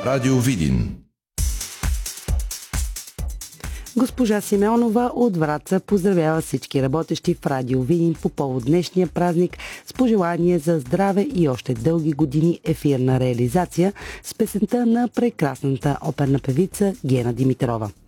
Радио Видин. Госпожа Симеонова от Враца поздравява всички работещи в Радио Видин по повод днешния празник с пожелание за здраве и още дълги години ефирна реализация с песента на прекрасната оперна певица Гена Димитрова.